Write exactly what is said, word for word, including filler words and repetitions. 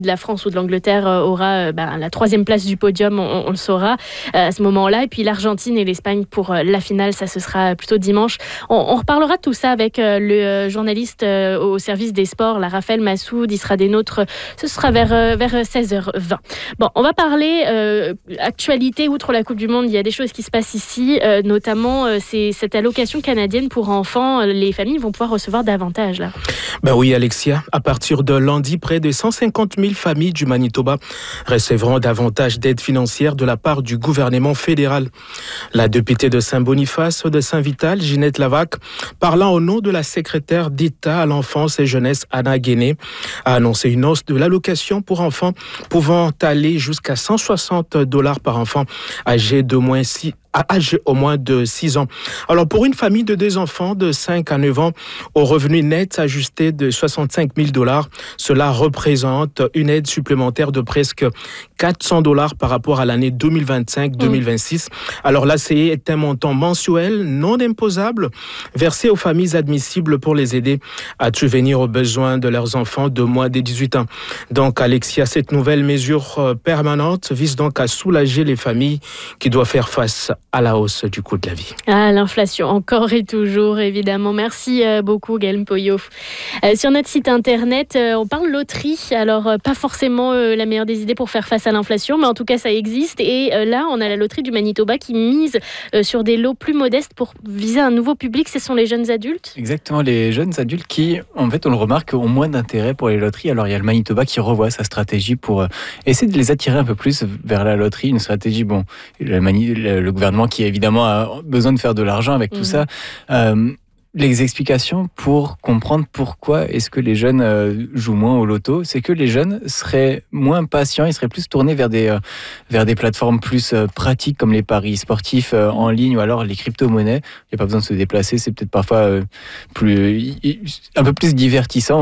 de la France ou de l'Angleterre aura euh, bah, la troisième place du podium, on, on le saura euh, à ce moment-là. Et puis l'Argentine et l'Espagne pour euh, la finale, ça ce sera plutôt dimanche. On, on reparlera de tout ça avec euh, le euh, journaliste euh, au service des sports, la Raphaël Massoud. Il sera des nôtres, ce sera vers, euh, vers seize heures vingt. Bon, on va parler euh, actualité. Outre la Coupe du Monde, il y a des choses qui se passent ici, euh, notamment euh, c'est cette allocation canadienne pour enfants. Les familles vont pouvoir recevoir davantage là. Ben oui, Alexia, à partir de lundi, près de cent cinquante mille familles du Manitoba recevront davantage d'aide financière de la part du gouvernement fédéral. La députée de Saint-Boniface de Saint-Vital, Ginette Lavac, parlant au nom de la secrétaire d'État à l'enfance et jeunesse, Anna Guéné, a annoncé une hausse de l'allocation pour enfants pouvant aller jusqu'à cent soixante dollars par enfant âgé de moins six à âge au moins de six ans. Alors, pour une famille de deux enfants de cinq à neuf ans, au revenu net ajusté de soixante-cinq mille dollars, cela représente une aide supplémentaire de presque quatre cents dollars par rapport à l'année deux mille vingt-cinq deux mille vingt-six. Mmh. Alors, l'A C E est un montant mensuel non imposable versé aux familles admissibles pour les aider à subvenir aux besoins de leurs enfants de moins de dix-huit ans. Donc, Alexia, cette nouvelle mesure permanente vise donc à soulager les familles qui doivent faire face à la hausse du coût de la vie. Ah, l'inflation, encore et toujours, évidemment. Merci euh, beaucoup, Gaël Poyot. Euh, sur notre site internet, euh, on parle loterie. Alors, euh, pas forcément euh, la meilleure des idées pour faire face à l'inflation, mais en tout cas, ça existe. Et euh, là, on a la loterie du Manitoba qui mise euh, sur des lots plus modestes pour viser un nouveau public. Ce sont les jeunes adultes ? Exactement, les jeunes adultes qui, en fait, on le remarque, ont moins d'intérêt pour les loteries. Alors, il y a le Manitoba qui revoit sa stratégie pour euh, essayer de les attirer un peu plus vers la loterie. Une stratégie, bon, le, Mani- le, le gouvernement qui évidemment a besoin de faire de l'argent avec mmh. tout ça. Euh, les explications pour comprendre pourquoi est-ce que les jeunes euh, jouent moins au loto, c'est que les jeunes seraient moins patients, ils seraient plus tournés vers des, euh, vers des plateformes plus euh, pratiques comme les paris sportifs euh, en ligne ou alors les crypto-monnaies. Il n'y a pas besoin de se déplacer, c'est peut-être parfois euh, plus, un peu plus divertissant.